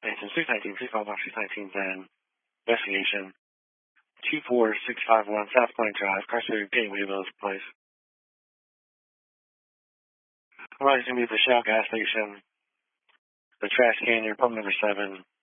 619, 619, then investigation. 24651 South Point Drive, Carcer Gateway Village Place. Alright, it's going to be at the Shell gas station. The trash can, your pump number 7.